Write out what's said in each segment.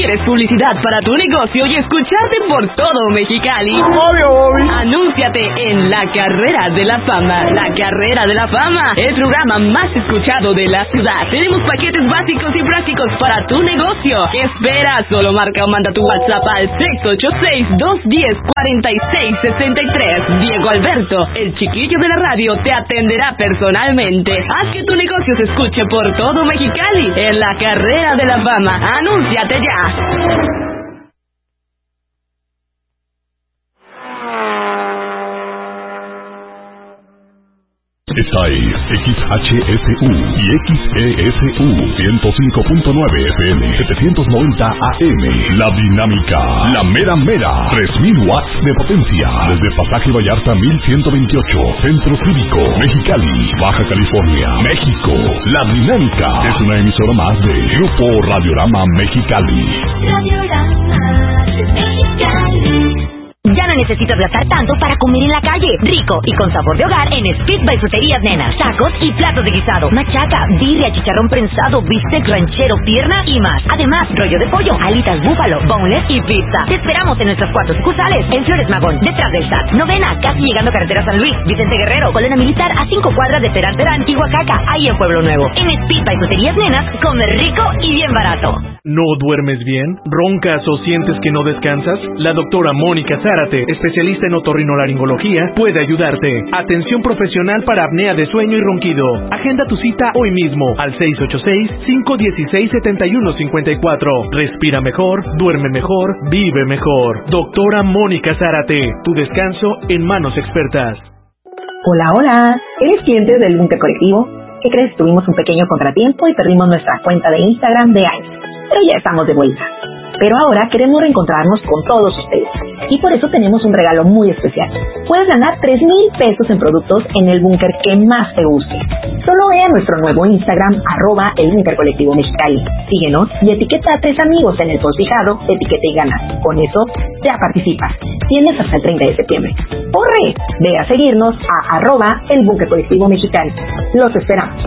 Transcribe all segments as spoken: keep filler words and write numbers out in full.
¿Quieres publicidad para tu negocio y escucharte por todo Mexicali? Obvio, obvio. Anúnciate en La Carrera de la Fama. La Carrera de la Fama, el programa más escuchado de la ciudad. Tenemos paquetes básicos y prácticos para tu negocio. ¿Qué esperas? Solo marca o manda tu WhatsApp al seis ocho seis, dos uno cero, cuatro seis seis tres. Diego Alberto, el chiquillo de la radio, te atenderá personalmente. Haz que tu negocio se escuche por todo Mexicali en La Carrera de la Fama. ¡Anúnciate ya! Esta es X H S U y X E S U ciento cinco punto nueve F M, setecientos noventa A M. La dinámica, la mera mera, tres mil watts de potencia. Desde Pasaje Vallarta mil ciento veintiocho, Centro Cívico, Mexicali, Baja California, México. La dinámica es una emisora más de Grupo Radiorama Mexicali. Radiorama Mexicali. Ya no necesitas gastar tanto para comer en la calle. Rico y con sabor de hogar en Speed by Fruterías Nenas. Tacos y platos de guisado, machaca, birria, chicharrón prensado, bistec ranchero, pierna y más. Además, rollo de pollo, alitas búfalo, boneless y pizza. Te esperamos en nuestras cuatro sucursales. En Flores Magón, detrás del S A T. Novena, casi llegando a Carretera San Luis. Vicente Guerrero, Colena Militar, a cinco cuadras de Terán Terán, Tihuacaca, ahí en Pueblo Nuevo. En Speed by Fruterías Nenas, comer rico y bien barato. ¿No duermes bien? ¿Roncas o sientes que no descansas? La doctora Mónica Zárate, especialista en otorrinolaringología, puede ayudarte. Atención profesional para apnea de sueño y ronquido. Agenda tu cita hoy mismo al seis ocho seis, cinco uno seis, siete uno cinco cuatro. Respira mejor, duerme mejor, vive mejor. Doctora Mónica Zárate, tu descanso en manos expertas. Hola, hola. ¿Eres cliente del Búnker Colectivo? ¿Qué crees? Tuvimos un pequeño contratiempo y perdimos nuestra cuenta de Instagram de Ice. Pero ya estamos de vuelta. Pero ahora queremos reencontrarnos con todos ustedes. Y por eso tenemos un regalo muy especial. Puedes ganar tres mil pesos en productos en el búnker que más te guste. Solo ve a nuestro nuevo Instagram, arroba el Búnker Colectivo Mexicali. Síguenos y etiqueta a tres amigos en el post fijado, etiqueta y gana. Con eso ya participas. Tienes hasta el treinta de septiembre. ¡Corre! Ve a seguirnos a arroba el Búnker Colectivo Mexicali. Los esperamos.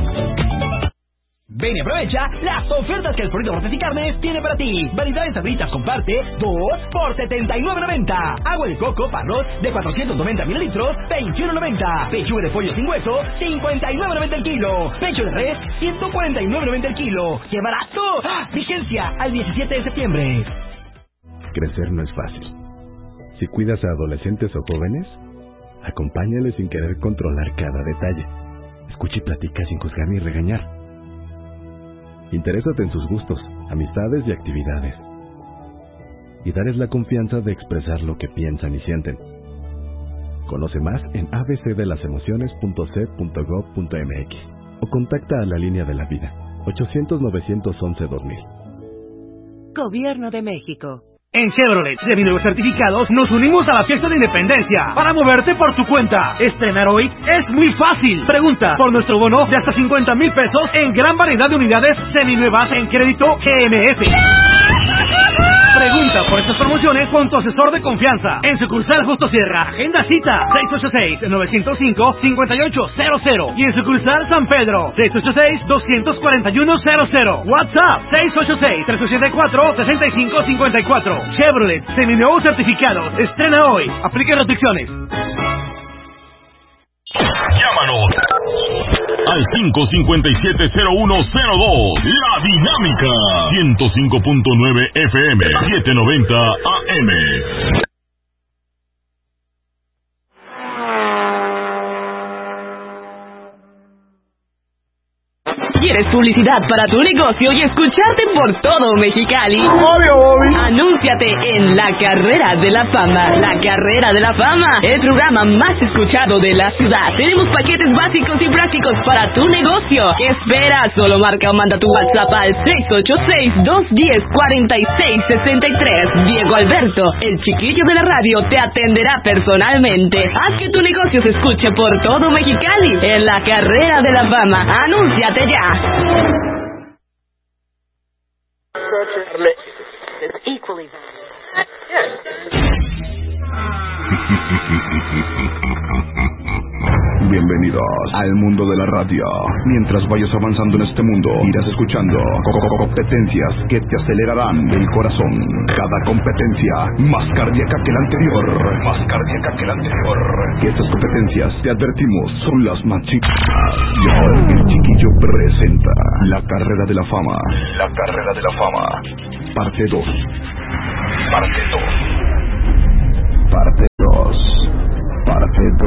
Ven y aprovecha las ofertas que el Polito Cortes y Carnes tiene para ti. Variedad de sabritas comparte dos por setenta y nueve noventa. Agua de coco Panos de cuatrocientos noventa mililitros, veintiuno noventa. Pechuga de pollo sin hueso, cincuenta y nueve noventa el kilo. Pecho de res, ciento cuarenta y nueve noventa el kilo. ¡Qué barato! ¡Ah! Vigencia al diecisiete de septiembre. Crecer no es fácil. Si cuidas a adolescentes o jóvenes, acompáñales sin querer controlar cada detalle. Escucha y platica sin juzgar ni regañar. Interésate en sus gustos, amistades y actividades. Y darles la confianza de expresar lo que piensan y sienten. Conoce más en a b c de las emociones punto c e p punto gov punto m x o contacta a la línea de la vida ochocientos, novecientos once, dos mil. Gobierno de México. En Chevrolet, seminuevos certificados, nos unimos a la fiesta de independencia para moverte por tu cuenta. Estrenar hoy es muy fácil. Pregunta por nuestro bono de hasta cincuenta mil pesos en gran variedad de unidades seminuevas en crédito G M F. Pregunta por estas promociones con tu asesor de confianza. En sucursal Justo Sierra, agenda cita seis ocho seis, nueve cero cinco, cinco ocho cero cero. Y en sucursal San Pedro, seis ocho seis, dos cuatro uno cero cero. WhatsApp seis ocho seis, tres ochenta y cuatro, sesenta y cinco cincuenta y cuatro. Chevrolet, seminuevos certificados. Estrena hoy. Aplica restricciones. Llámanos al cinco cinco siete, cero uno cero dos. La Dinámica ciento cinco punto nueve F M, setecientos noventa A M. ¿Quieres publicidad para tu negocio y escucharte por todo Mexicali? Obvio, obvio. Anúnciate en La Carrera de la Fama. La Carrera de la Fama, el programa más escuchado de la ciudad. Tenemos paquetes básicos y prácticos para tu negocio. ¿Qué esperas? Solo marca o manda tu WhatsApp al seis ocho seis, dos uno cero, cuatro seis seis tres. Diego Alberto, el chiquillo de la radio, te atenderá personalmente. Haz que tu negocio se escuche por todo Mexicali en La Carrera de la Fama. Anúnciate ya. Bienvenidos al mundo de la radio. Mientras vayas avanzando en este mundo, irás escuchando competencias que te acelerarán el corazón. Cada competencia más cardíaca que la anterior. Más cardíaca que la anterior. Y estas competencias, te advertimos, son las más chicas. Y ahora el chiquillo presenta la carrera de la fama. La carrera de la fama. Parte dos. Parte dos. Parte